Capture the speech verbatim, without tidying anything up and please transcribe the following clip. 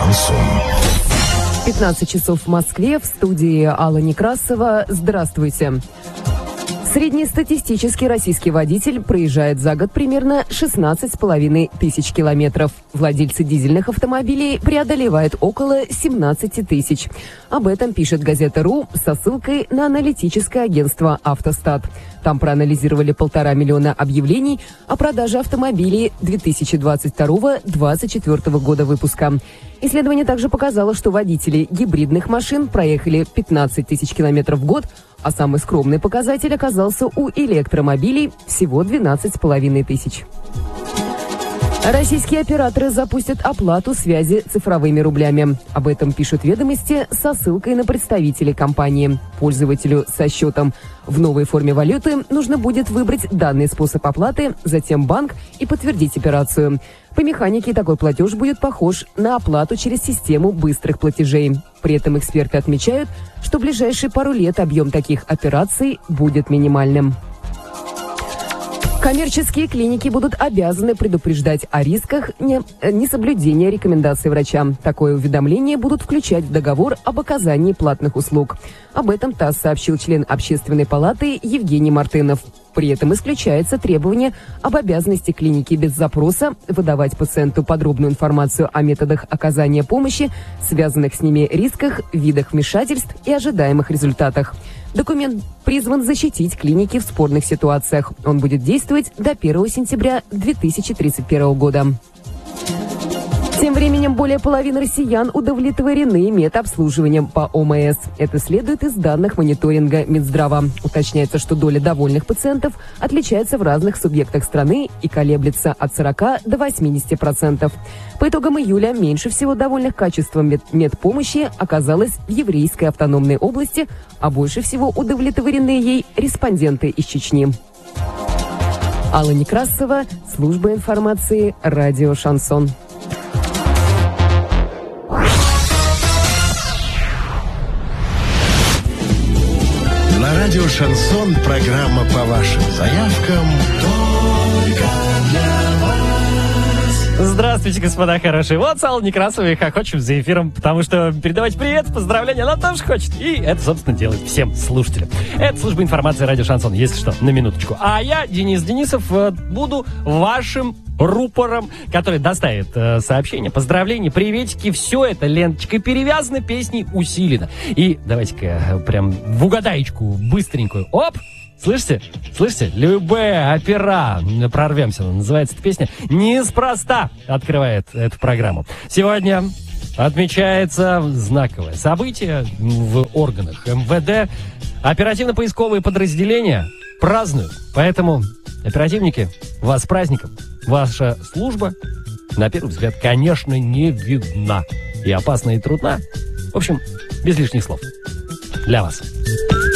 шансон. пятнадцать часов в Москве, в студии Алла Некрасова. Здравствуйте. Среднестатистический российский водитель проезжает за год примерно шестнадцать с половиной тысяч километров. Владельцы дизельных автомобилей преодолевают около семнадцать тысяч. Об этом пишет газета «Ру» со ссылкой на аналитическое агентство «Автостат». Там проанализировали полтора миллиона объявлений о продаже автомобилей две тысячи двадцать второго — двадцать четвёртого года выпуска. Исследование также показало, что водители гибридных машин проехали пятнадцать тысяч километров в год, а самый скромный показатель оказался у электромобилей – всего двенадцать с половиной тысяч. Российские операторы запустят оплату связи цифровыми рублями. Об этом пишут «Ведомости» со ссылкой на представителей компании. Пользователю со счетом в новой форме валюты нужно будет выбрать данный способ оплаты, затем банк и подтвердить операцию. По механике такой платеж будет похож на оплату через систему быстрых платежей. При этом эксперты отмечают, что в ближайшие пару лет объем таких операций будет минимальным. Коммерческие клиники будут обязаны предупреждать о рисках не, несоблюдения рекомендаций врача. Такое уведомление будут включать в договор об оказании платных услуг. Об этом ТАСС сообщил член Общественной палаты Евгений Мартынов. При этом исключается требование об обязанности клиники без запроса выдавать пациенту подробную информацию о методах оказания помощи, связанных с ними рисках, видах вмешательств и ожидаемых результатах. Документ призван защитить клиники в спорных ситуациях. Он будет действовать до первого сентября две тысячи тридцать первого года. Тем временем более половины россиян удовлетворены медобслуживанием по О М С. Это следует из данных мониторинга Минздрава. Уточняется, что доля довольных пациентов отличается в разных субъектах страны и колеблется от сорока до восьмидесяти процентов. По итогам июля меньше всего довольных качеством мед- медпомощи оказалось в Еврейской автономной области, а больше всего удовлетворены ей респонденты из Чечни. Алла Некрасова, служба информации, радио «Шансон». Радио «Шансон», программа по вашим заявкам только для вас. Здравствуйте, господа хорошие. Вот с Аллой Некрасовой хохочем за эфиром, потому что передавать привет, поздравления она тоже хочет. И это, собственно, делает всем слушателям. Это служба информации радио «Шансон», если что, на минуточку. А я, Денис Денисов, буду вашим рупором, который доставит э, сообщения, поздравления, приветики, все это ленточкой перевязано, песней усилено. И давайте-ка прям в угадаечку, быстренькую. Оп! Слышите? Слышите? Любые опера. Прорвемся. Называется эта песня. Неспроста открывает эту программу. Сегодня отмечается знаковое событие в органах Эм Вэ Дэ. Оперативно-поисковые подразделения празднуют. Поэтому, оперативники, вас с праздником. Ваша служба, на первый взгляд, конечно, не видна. И опасна, и трудна. В общем, без лишних слов. Для вас.